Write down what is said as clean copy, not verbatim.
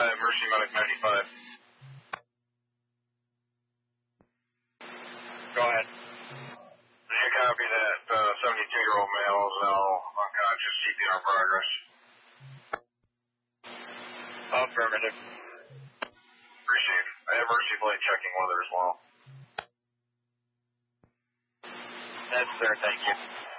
Emergency medic 95. Go ahead. Did you copy that 72-year-old male is now unconscious, CPR progress? Affirmative. Received. Emergency blade checking weather as well. Yes, sir. Thank you.